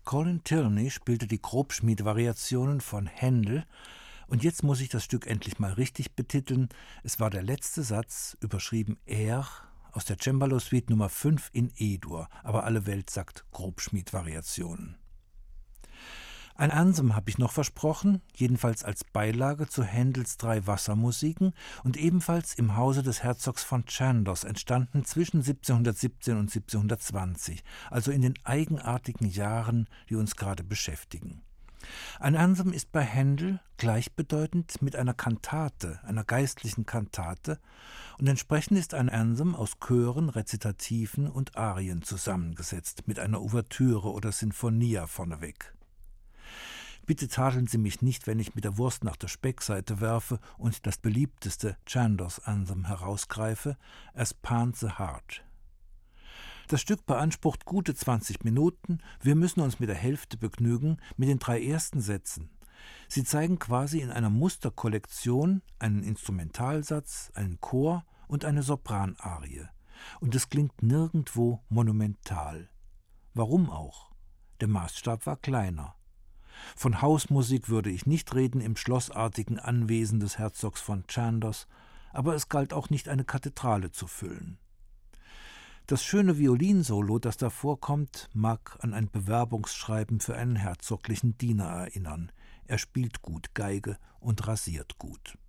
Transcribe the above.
Colin Tilney spielte die Grobschmied-Variationen von Händel und jetzt muss ich das Stück endlich mal richtig betiteln. Es war der letzte Satz, überschrieben Air, aus der Cembalo-Suite Nummer 5 in E-Dur, aber alle Welt sagt Grobschmied-Variationen. Ein Ansem habe ich noch versprochen, jedenfalls als Beilage zu Händels 3 Wassermusiken und ebenfalls im Hause des Herzogs von Chandos, entstanden zwischen 1717 und 1720, also in den eigenartigen Jahren, die uns gerade beschäftigen. Ein Ansem ist bei Händel gleichbedeutend mit einer Kantate, einer geistlichen Kantate, und entsprechend ist ein Ansem aus Chören, Rezitativen und Arien zusammengesetzt, mit einer Ouvertüre oder Sinfonia vorneweg. Bitte tadeln Sie mich nicht, wenn ich mit der Wurst nach der Speckseite werfe und das beliebteste Chandos-Ansem herausgreife, As Pant the Heart. Das Stück beansprucht gute 20 Minuten, wir müssen uns mit der Hälfte begnügen, mit den 3 ersten Sätzen. Sie zeigen quasi in einer Musterkollektion einen Instrumentalsatz, einen Chor und eine Sopranarie. Und es klingt nirgendwo monumental. Warum auch? Der Maßstab war kleiner. Von Hausmusik würde ich nicht reden im schlossartigen Anwesen des Herzogs von Chandos, aber es galt auch nicht, eine Kathedrale zu füllen. Das schöne Violinsolo, das da vorkommt, mag an ein Bewerbungsschreiben für einen herzoglichen Diener erinnern. Er spielt gut Geige und rasiert gut.